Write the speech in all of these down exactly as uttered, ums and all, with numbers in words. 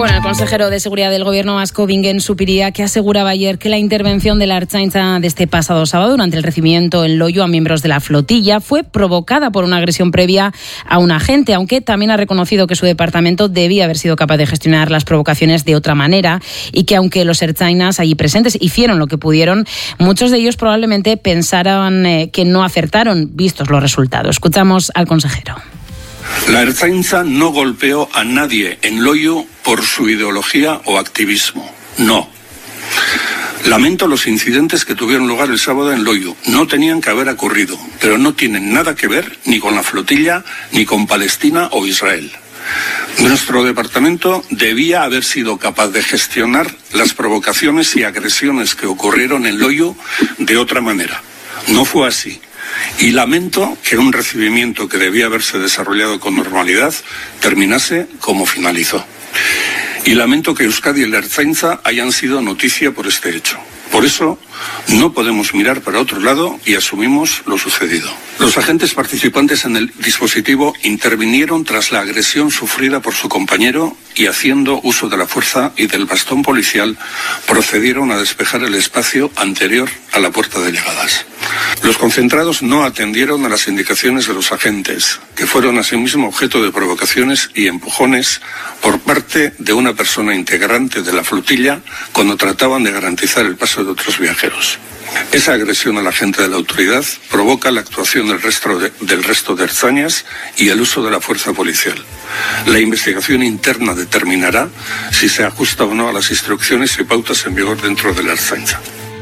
Bueno, el consejero de Seguridad del Gobierno vasco, Bingen Zupiria, que aseguraba ayer que la intervención de la Ertzaintza de este pasado sábado durante el recibimiento en Loiu a miembros de la flotilla fue provocada por una agresión previa a un agente, aunque también ha reconocido que su departamento debía haber sido capaz de gestionar las provocaciones de otra manera y que aunque los ertzainas allí presentes hicieron lo que pudieron, muchos de ellos probablemente pensaran eh, que no acertaron, vistos los resultados. Escuchamos al consejero. La Ertzaintza no golpeó a nadie en Loiu por su ideología o activismo. No. Lamento los incidentes que tuvieron lugar el sábado en Loiu. No tenían que haber ocurrido, pero no tienen nada que ver ni con la flotilla, ni con Palestina o Israel. Nuestro departamento debía haber sido capaz de gestionar las provocaciones y agresiones que ocurrieron en Loiu de otra manera. No fue así. Y lamento que un recibimiento que debía haberse desarrollado con normalidad terminase como finalizó. Y lamento que Euskadi y la Ertzaintza hayan sido noticia por este hecho. Por eso, no podemos mirar para otro lado y asumimos lo sucedido. Los agentes participantes en el dispositivo intervinieron tras la agresión sufrida por su compañero y, haciendo uso de la fuerza y del bastón policial, procedieron a despejar el espacio anterior a la puerta de llegadas. Los concentrados no atendieron a las indicaciones de los agentes, que fueron asimismo objeto de provocaciones y empujones por parte de una persona integrante de la flotilla cuando trataban de garantizar el paso de otros viajeros. Esa agresión a la gente de la autoridad provoca la actuación del resto de, del resto de ertzainas y el uso de la fuerza policial. La investigación interna determinará si se ajusta o no a las instrucciones y pautas en vigor dentro de la Ertzaintza.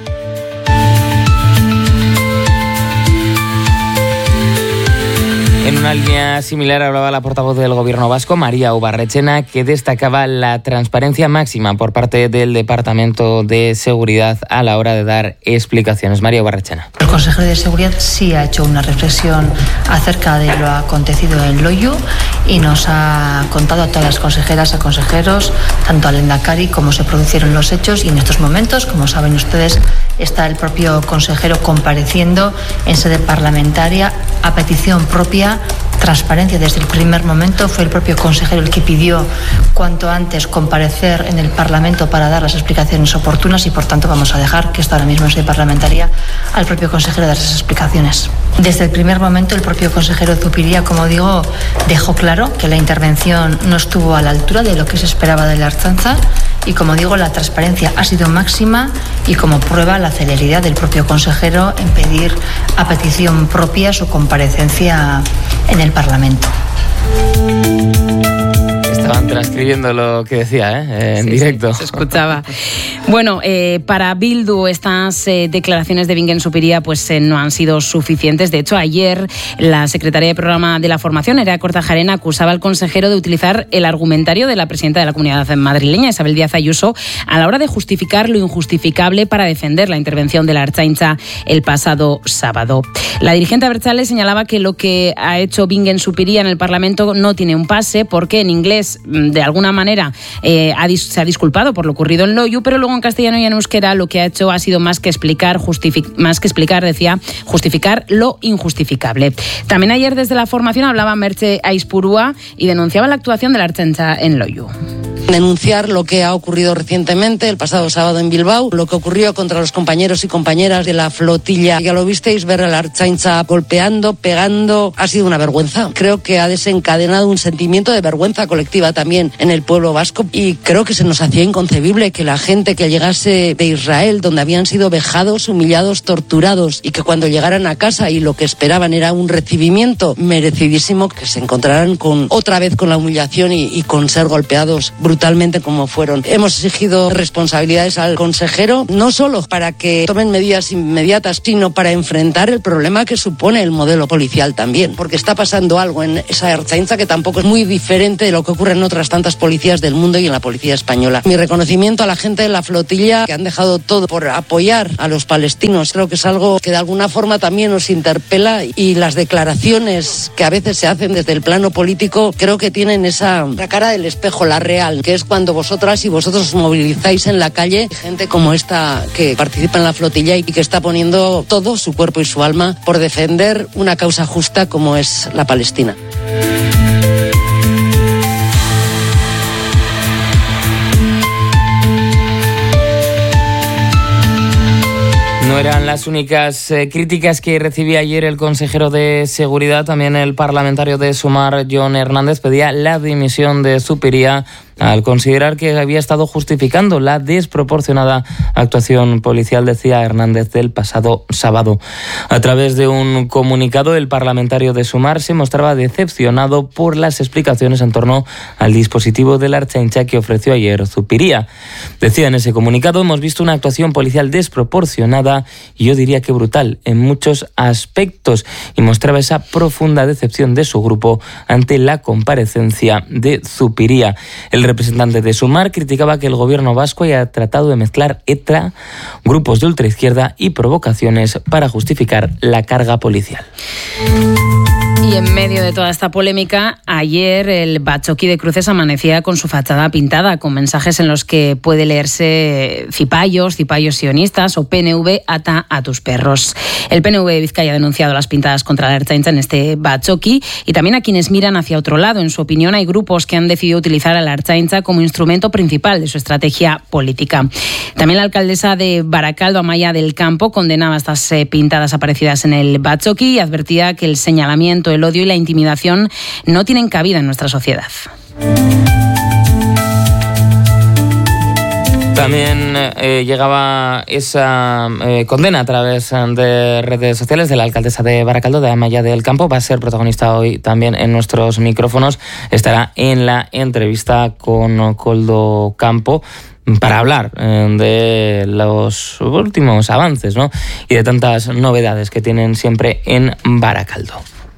En una línea similar hablaba la portavoz del Gobierno vasco, María Ubarretxena, que destacaba la transparencia máxima por parte del Departamento de Seguridad a la hora de dar explicaciones. María Ubarretxena. El consejero de Seguridad sí ha hecho una reflexión acerca de lo acontecido en Loiu y nos ha contado a todas las consejeras, a consejeros, tanto al Lehendakari, cómo se produjeron los hechos, y en estos momentos, como saben ustedes, está el propio consejero compareciendo en sede parlamentaria a petición propia. Transparencia desde el primer momento. Fue el propio consejero el que pidió cuanto antes comparecer en el Parlamento para dar las explicaciones oportunas y por tanto vamos a dejar que está ahora mismo en sede parlamentaria al propio consejero dar esas explicaciones. Desde el primer momento el propio consejero Zupiria, como digo, dejó claro que la intervención no estuvo a la altura de lo que se esperaba de la Ertzaintza y, como digo, la transparencia ha sido máxima y como prueba la celeridad del propio consejero en pedir a petición propia su comparecencia en el Parlamento. Estaban transcribiendo lo que decía, ¿eh? En sí, directo. Sí, se escuchaba. Bueno, eh, para Bildu estas eh, declaraciones de Bingen Zupiria pues eh, no han sido suficientes. De hecho, ayer la secretaria de programa de la formación, Nerea Kortajarena, acusaba al consejero de utilizar el argumentario de la presidenta de la Comunidad Madrileña, Isabel Díaz Ayuso, a la hora de justificar lo injustificable para defender la intervención de la Ertzaintza el pasado sábado. La dirigente abertzale señalaba que lo que ha hecho Bingen Zupiria en el Parlamento no tiene un pase porque en inglés, de alguna manera, eh, ha dis- se ha disculpado por lo ocurrido en Loiu, pero luego en castellano y en euskera lo que ha hecho ha sido más que explicar, justific- más que explicar, decía, justificar lo injustificable. También ayer desde la formación hablaba Merche Aizpurua y denunciaba la actuación de la Ertzaintza en Loiu. Denunciar lo que ha ocurrido recientemente, el pasado sábado en Bilbao, lo que ocurrió contra los compañeros y compañeras de la flotilla. Ya lo visteis, ver a la Ertzaintza golpeando, pegando, ha sido una vergüenza. Creo que ha desencadenado un sentimiento de vergüenza colectiva también en el pueblo vasco y creo que se nos hacía inconcebible que la gente que llegase de Israel, donde habían sido vejados, humillados, torturados, y que cuando llegaran a casa y lo que esperaban era un recibimiento merecidísimo, que se encontraran con otra vez con la humillación y, y con ser golpeados brutalmente como fueron. Hemos exigido responsabilidades al consejero, no solo para que tomen medidas inmediatas, sino para enfrentar el problema que supone el modelo policial también, porque está pasando algo en esa Ertzaintza que tampoco es muy diferente de lo que ocurre en otras tantas policías del mundo y en la policía española. Mi reconocimiento a la gente de la flotilla que han dejado todo por apoyar a los palestinos. Creo que es algo que de alguna forma también nos interpela, y las declaraciones que a veces se hacen desde el plano político creo que tienen esa la cara del espejo, la real, que es cuando vosotras y vosotros os movilizáis en la calle, gente como esta que participa en la flotilla y que está poniendo todo su cuerpo y su alma por defender una causa justa como es la Palestina. eran las únicas eh, críticas que recibía ayer el consejero de Seguridad. También el parlamentario de Sumar, Jon Hernández, pedía la dimisión de Zupiria al considerar que había estado justificando la desproporcionada actuación policial, decía Hernández, del pasado sábado. A través de un comunicado, el parlamentario de Sumar se mostraba decepcionado por las explicaciones en torno al dispositivo de la Ertzaintza que ofreció ayer Zupiria. Decía en ese comunicado: hemos visto una actuación policial desproporcionada y yo diría que brutal en muchos aspectos, y mostraba esa profunda decepción de su grupo ante la comparecencia de Zupiria. El representante de Sumar criticaba que el gobierno vasco haya tratado de mezclar ETA, grupos de ultraizquierda y provocaciones para justificar la carga policial. Y en medio de toda esta polémica, ayer el Batzoki de Cruces amanecía con su fachada pintada, con mensajes en los que puede leerse cipayos, cipayos sionistas o P N V, ata a tus perros. El P N V de Vizcaya ha denunciado las pintadas contra la Ertzaintza en este Batzoki y también a quienes miran hacia otro lado. En su opinión, hay grupos que han decidido utilizar a la Ertzaintza como instrumento principal de su estrategia política. También la alcaldesa de Baracaldo, Amaya del Campo, condenaba estas eh, pintadas aparecidas en el Batzoki y advertía que el señalamiento, el odio y la intimidación no tienen cabida en nuestra sociedad. También eh, llegaba esa eh, condena a través de redes sociales de la alcaldesa de Baracaldo, de Amaya del Campo. Va a ser protagonista hoy también en nuestros micrófonos. Estará en la entrevista con Koldo Campo para hablar eh, de los últimos avances, ¿no?, y de tantas novedades que tienen siempre en Baracaldo.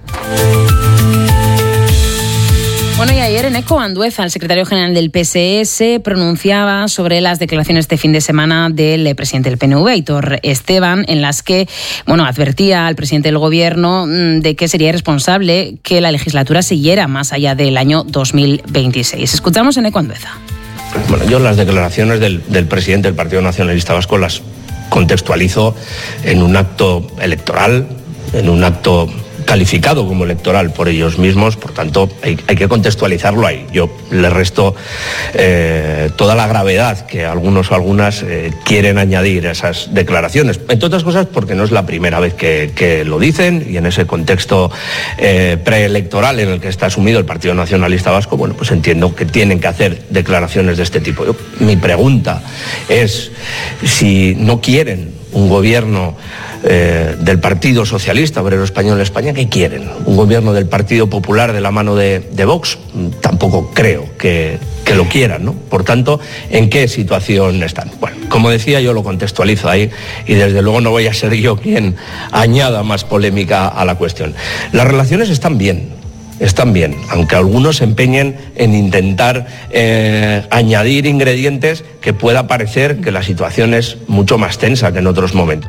Bueno, y ayer Eneko Andueza, el secretario general del P S E, se pronunciaba sobre las declaraciones este fin de semana del presidente del P N V, Aitor Esteban, en las que, bueno, advertía al presidente del gobierno de que sería irresponsable que la legislatura siguiera más allá del año dos mil veintiséis. Escuchamos a Eneko Andueza. Bueno, yo las declaraciones del, del presidente del Partido Nacionalista Vasco las contextualizo en un acto electoral, en un acto calificado como electoral por ellos mismos, por tanto hay, hay que contextualizarlo ahí. Yo le resto eh, toda la gravedad que algunos o algunas eh, quieren añadir a esas declaraciones, entre otras cosas porque no es la primera vez que, que lo dicen, y en ese contexto eh, preelectoral en el que está asumido el Partido Nacionalista Vasco, bueno, pues entiendo que tienen que hacer declaraciones de este tipo. Yo, mi pregunta es si no quieren un gobierno eh, del Partido Socialista Obrero Español en España, ¿qué quieren? ¿Un gobierno del Partido Popular de la mano de, de Vox? Tampoco creo que, que lo quieran, ¿no? Por tanto, ¿en qué situación están? Bueno, como decía, yo lo contextualizo ahí y desde luego no voy a ser yo quien añada más polémica a la cuestión. Las relaciones están bien. Están bien, aunque algunos se empeñen en intentar eh, añadir ingredientes que pueda parecer que la situación es mucho más tensa que en otros momentos.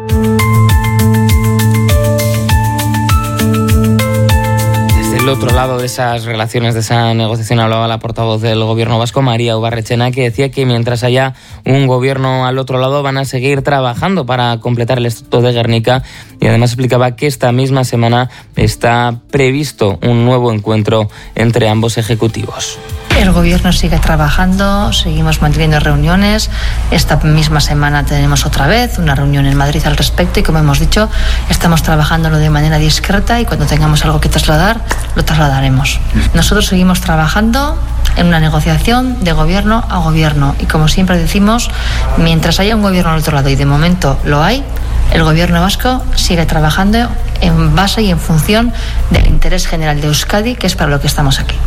Del otro lado de esas relaciones, de esa negociación, hablaba la portavoz del gobierno vasco, María Ubarretxena, que decía que mientras haya un gobierno al otro lado van a seguir trabajando para completar el Estatuto de Gernika, y además explicaba que esta misma semana está previsto un nuevo encuentro entre ambos ejecutivos. El gobierno sigue trabajando, seguimos manteniendo reuniones. Esta misma semana tenemos otra vez una reunión en Madrid al respecto y, como hemos dicho, estamos trabajándolo de manera discreta y cuando tengamos algo que trasladar, lo trasladaremos. Nosotros seguimos trabajando en una negociación de gobierno a gobierno y, como siempre decimos, mientras haya un gobierno al otro lado, y de momento lo hay, el gobierno vasco sigue trabajando en base y en función del interés general de Euskadi, que es para lo que estamos aquí.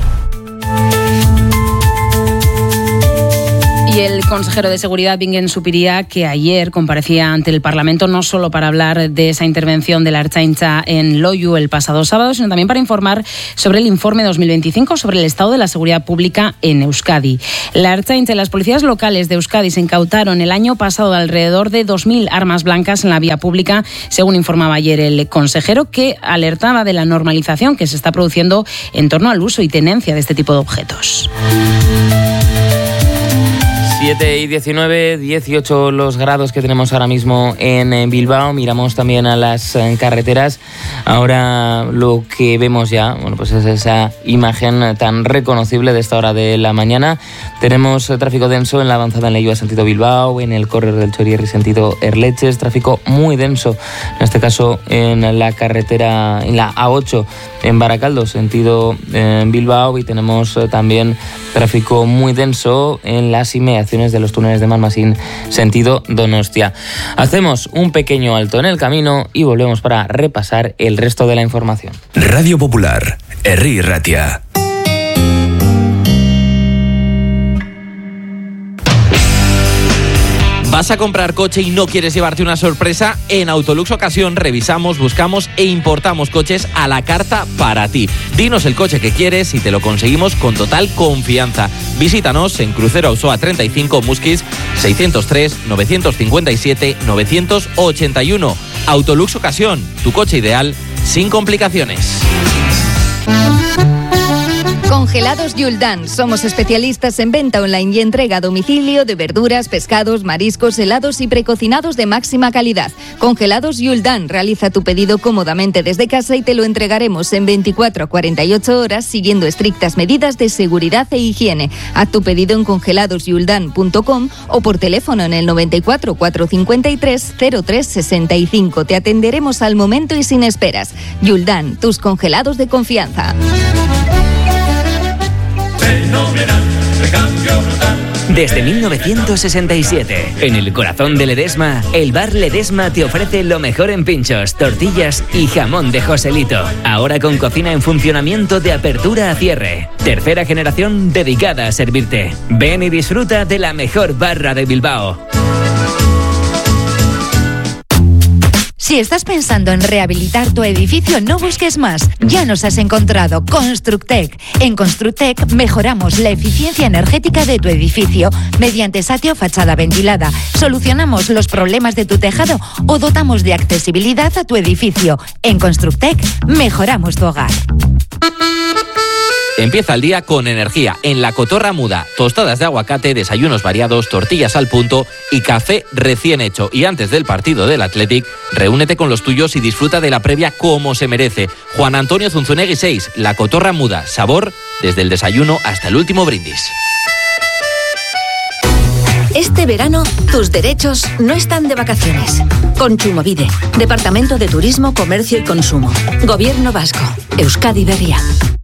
Y el consejero de Seguridad, Bingen Zupiria, que ayer comparecía ante el Parlamento no solo para hablar de esa intervención de la Ertzaintza en Loiu el pasado sábado, sino también para informar sobre el informe dos mil veinticinco sobre el estado de la seguridad pública en Euskadi. La Ertzaintza y las policías locales de Euskadi se incautaron el año pasado alrededor de dos mil armas blancas en la vía pública, según informaba ayer el consejero, que alertaba de la normalización que se está produciendo en torno al uso y tenencia de este tipo de objetos. siete y diecinueve, dieciocho los grados que tenemos ahora mismo en Bilbao. Miramos también a las carreteras. Ahora lo que vemos ya, bueno, pues es esa imagen tan reconocible de esta hora de la mañana. Tenemos tráfico denso en la avanzada en Leioa sentido Bilbao, en el córner del Chorierri sentido Erleches, tráfico muy denso, en este caso en la carretera, en la A ocho en Baracaldo sentido eh, Bilbao, y tenemos eh, también tráfico muy denso en las inmediaciones de los túneles de Malmasín sentido Donostia. Hacemos un pequeño alto en el camino y volvemos para repasar el resto de la información. Radio Popular, Herri Ratia. ¿Vas a comprar coche y no quieres llevarte una sorpresa? En Autolux Ocasión revisamos, buscamos e importamos coches a la carta para ti. Dinos el coche que quieres y te lo conseguimos con total confianza. Visítanos en Crucero Auzoa treinta y cinco, Musquis, seiscentros tres, novecientos cincuenta y siete, novecientos ochenta y uno. Autolux Ocasión, tu coche ideal sin complicaciones. Congelados Yuldan. Somos especialistas en venta online y entrega a domicilio de verduras, pescados, mariscos, helados y precocinados de máxima calidad. Congelados Yuldan. Realiza tu pedido cómodamente desde casa y te lo entregaremos en veinticuatro a cuarenta y ocho horas siguiendo estrictas medidas de seguridad e higiene. Haz tu pedido en congelados yuldan punto com o por teléfono en el noventa y cuatro, cuatrocientos cincuenta y tres, cero tres sesenta y cinco. Te atenderemos al momento y sin esperas. Yuldan, tus congelados de confianza. Desde mil novecientos sesenta y siete, en el corazón de Ledesma, el bar Ledesma te ofrece lo mejor en pinchos, tortillas y jamón de Joselito. Ahora con cocina en funcionamiento de apertura a cierre. Tercera generación dedicada a servirte. Ven y disfruta de la mejor barra de Bilbao. Si estás pensando en rehabilitar tu edificio, no busques más. Ya nos has encontrado. Constructec. En Constructec mejoramos la eficiencia energética de tu edificio mediante satio fachada ventilada. Solucionamos los problemas de tu tejado o dotamos de accesibilidad a tu edificio. En Constructec mejoramos tu hogar. Empieza el día con energía en La Cotorra Muda. Tostadas de aguacate, desayunos variados, tortillas al punto y café recién hecho. Y antes del partido del Athletic, reúnete con los tuyos y disfruta de la previa como se merece. Juan Antonio Zunzunegui seis, La Cotorra Muda. Sabor desde el desayuno hasta el último brindis. Este verano, tus derechos no están de vacaciones. Kontsumobide, Departamento de Turismo, Comercio y Consumo. Gobierno Vasco. Euskadi Berria.